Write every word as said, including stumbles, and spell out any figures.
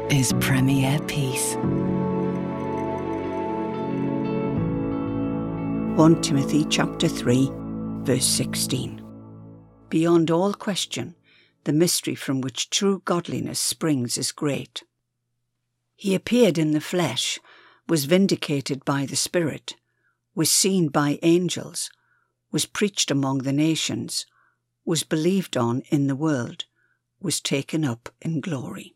is Premier Peace. First Timothy chapter three, verse sixteen. Beyond all question, the mystery from which true godliness springs is great. He appeared in the flesh, was vindicated by the Spirit, was seen by angels, was preached among the nations, was believed on in the world, was taken up in glory.